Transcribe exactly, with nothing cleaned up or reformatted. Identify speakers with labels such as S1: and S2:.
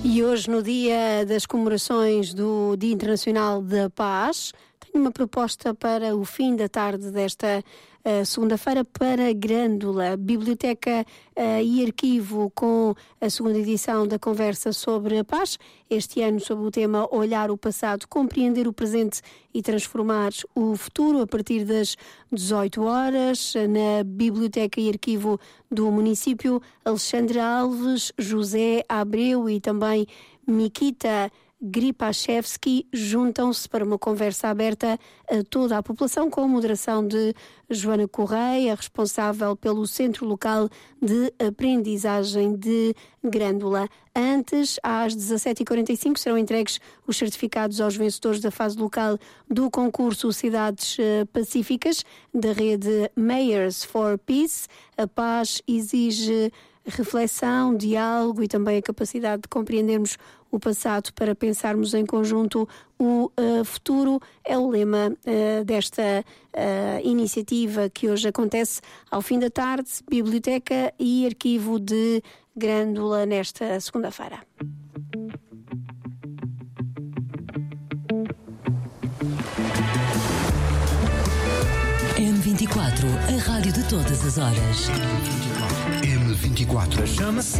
S1: E hoje, no dia das comemorações do Dia Internacional da Paz, tenho uma proposta para o fim da tarde desta uh, segunda-feira para Grândola, Biblioteca uh, e Arquivo, com a segunda edição da Conversa sobre a Paz, este ano sob o tema Olhar o Passado, Compreender o Presente e Transformar o Futuro, a partir das dezoito horas, na Biblioteca e Arquivo do município. Alexandre Alves, José Abreu e também Mikita Gripachevski juntam-se para uma conversa aberta a toda a população, com a moderação de Joana Correia, responsável pelo Centro Local de Aprendizagem de Grândola. Antes, às dezassete e quarenta e cinco, serão entregues os certificados aos vencedores da fase local do concurso Cidades Pacíficas da rede Mayors for Peace. A paz exige reflexão, diálogo e também a capacidade de compreendermos o passado para pensarmos em conjunto o uh, futuro. É o lema uh, desta uh, iniciativa que hoje acontece ao fim da tarde, Biblioteca e Arquivo de Grândola, nesta segunda-feira.
S2: M vinte e quatro, a rádio de todas as horas.
S3: M vinte e quatro.
S4: Chama-se